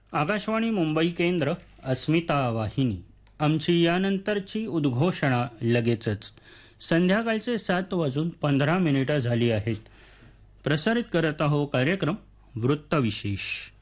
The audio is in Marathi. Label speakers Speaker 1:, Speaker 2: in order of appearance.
Speaker 1: आकाशवाणी मुंबई केंद्र, अस्मिता वाहिनी. आमची यानंतरची उद्घोषणा लगेचच. संध्याकाळचे 7:15 झाली आहेत. प्रसारित करत आहोत कार्यक्रम वृत्तविशेष.